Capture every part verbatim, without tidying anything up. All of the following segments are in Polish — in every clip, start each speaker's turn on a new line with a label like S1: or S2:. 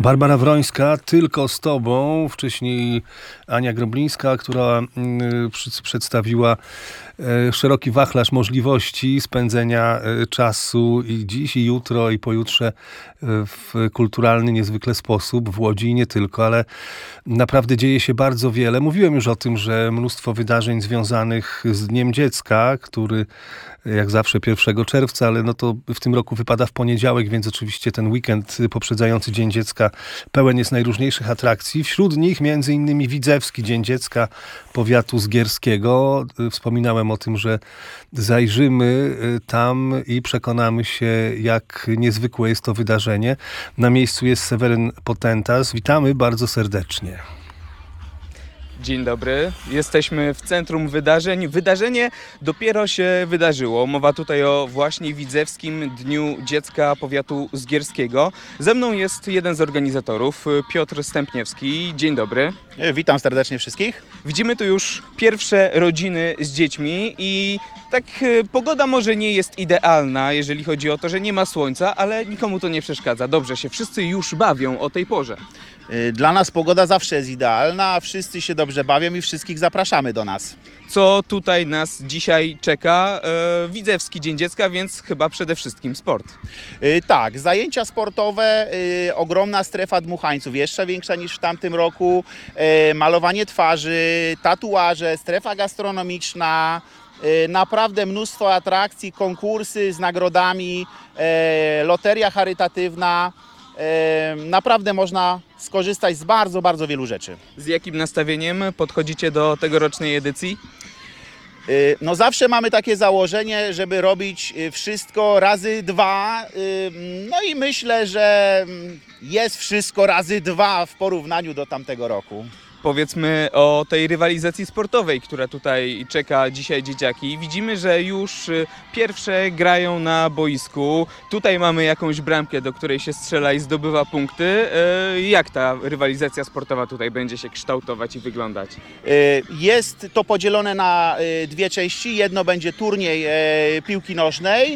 S1: Barbara Wrońska, Tylko z tobą. Wcześniej Ania Groblińska, która y, przedstawiła y, szeroki wachlarz możliwości spędzenia y, czasu i dziś, i jutro, i pojutrze y, w kulturalny niezwykle sposób w Łodzi i nie tylko, ale naprawdę dzieje się bardzo wiele. Mówiłem już o tym, że mnóstwo wydarzeń związanych z Dniem Dziecka, który jak zawsze pierwszego czerwca, ale no to w tym roku wypada w poniedziałek, więc oczywiście ten weekend poprzedzający Dzień Dziecka pełen jest najróżniejszych atrakcji. Wśród nich między innymi Widzewski Dzień Dziecka powiatu zgierskiego. Wspominałem o tym, że zajrzymy tam i przekonamy się, jak niezwykłe jest to wydarzenie. Na miejscu jest Seweryn Potentas. Witamy bardzo serdecznie.
S2: Dzień dobry, jesteśmy w centrum wydarzeń. Wydarzenie dopiero się wydarzyło. Mowa tutaj o właśnie Widzewskim Dniu Dziecka Powiatu Zgierskiego. Ze mną jest jeden z organizatorów, Piotr Stępniewski. Dzień dobry.
S3: Witam serdecznie wszystkich.
S2: Widzimy tu już pierwsze rodziny z dziećmi i tak pogoda może nie jest idealna, jeżeli chodzi o to, że nie ma słońca, ale nikomu to nie przeszkadza. Dobrze się wszyscy już bawią o tej porze.
S3: Dla nas pogoda zawsze jest idealna, wszyscy się dobrze bawią i wszystkich zapraszamy do nas.
S2: Co tutaj nas dzisiaj czeka? E, Widzewski Dzień Dziecka, więc chyba przede wszystkim sport.
S3: Yy, tak, zajęcia sportowe, yy, ogromna strefa dmuchańców, jeszcze większa niż w tamtym roku, yy, malowanie twarzy, tatuaże, strefa gastronomiczna, yy, naprawdę mnóstwo atrakcji, konkursy z nagrodami, yy, loteria charytatywna. Naprawdę można skorzystać z bardzo, bardzo wielu rzeczy.
S2: Z jakim nastawieniem podchodzicie do tegorocznej edycji?
S3: No zawsze mamy takie założenie, żeby robić wszystko razy dwa. No i myślę, że jest wszystko razy dwa w porównaniu do tamtego roku.
S2: Powiedzmy o tej rywalizacji sportowej, która tutaj czeka dzisiaj dzieciaki. Widzimy, że już pierwsze grają na boisku. Tutaj mamy jakąś bramkę, do której się strzela i zdobywa punkty. Jak ta rywalizacja sportowa tutaj będzie się kształtować i wyglądać?
S3: Jest to podzielone na dwie części. Jedno będzie turniej piłki nożnej.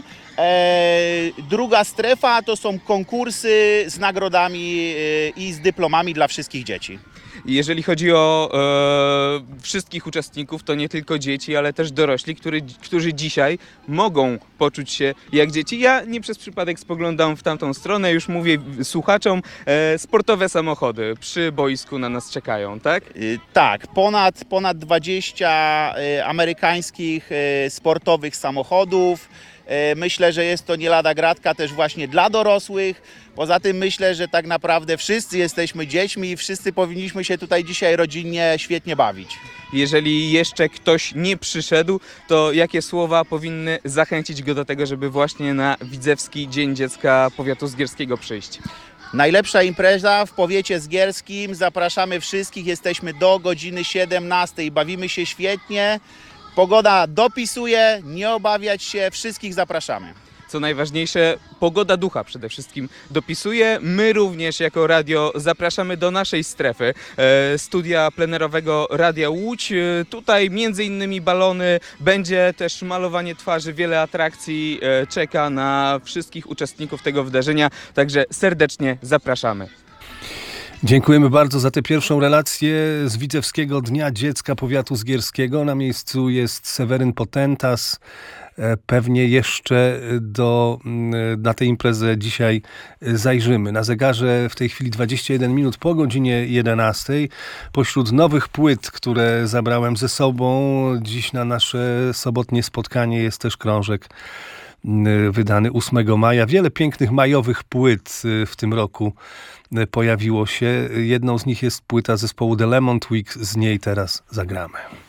S3: Druga strefa to są konkursy z nagrodami i z dyplomami dla wszystkich dzieci.
S2: Jeżeli chodzi o e, wszystkich uczestników, to nie tylko dzieci, ale też dorośli, który, którzy dzisiaj mogą poczuć się jak dzieci. Ja nie przez przypadek spoglądam w tamtą stronę, już mówię słuchaczom, e, sportowe samochody przy boisku na nas czekają, tak?
S3: Yy, tak, ponad, ponad dwadzieścia yy, amerykańskich yy, sportowych samochodów. Myślę, że jest to nie lada gratka też właśnie dla dorosłych. Poza tym myślę, że tak naprawdę wszyscy jesteśmy dziećmi i wszyscy powinniśmy się tutaj dzisiaj rodzinnie świetnie bawić.
S2: Jeżeli jeszcze ktoś nie przyszedł, to jakie słowa powinny zachęcić go do tego, żeby właśnie na Widzewski Dzień Dziecka Powiatu Zgierskiego przyjść?
S3: Najlepsza impreza w powiecie zgierskim. Zapraszamy wszystkich. Jesteśmy do godziny siedemnastej. Bawimy się świetnie. Pogoda dopisuje, nie obawiać się, wszystkich zapraszamy.
S2: Co najważniejsze, pogoda ducha przede wszystkim dopisuje. My również jako radio zapraszamy do naszej strefy, e, studia plenerowego Radia Łódź. E, tutaj między innymi balony, będzie też malowanie twarzy, wiele atrakcji e, czeka na wszystkich uczestników tego wydarzenia, także serdecznie zapraszamy.
S1: Dziękujemy bardzo za tę pierwszą relację z Widzewskiego Dnia Dziecka Powiatu Zgierskiego. Na miejscu jest Seweryn Potentas. Pewnie jeszcze do, na tę imprezę dzisiaj zajrzymy. Na zegarze w tej chwili dwadzieścia jeden minut po godzinie jedenastej. Pośród nowych płyt, które zabrałem ze sobą dziś na nasze sobotnie spotkanie, jest też krążek wydany ósmego maja. Wiele pięknych majowych płyt w tym roku pojawiło się. Jedną z nich jest płyta zespołu The Lemon Twigs. Z niej teraz zagramy.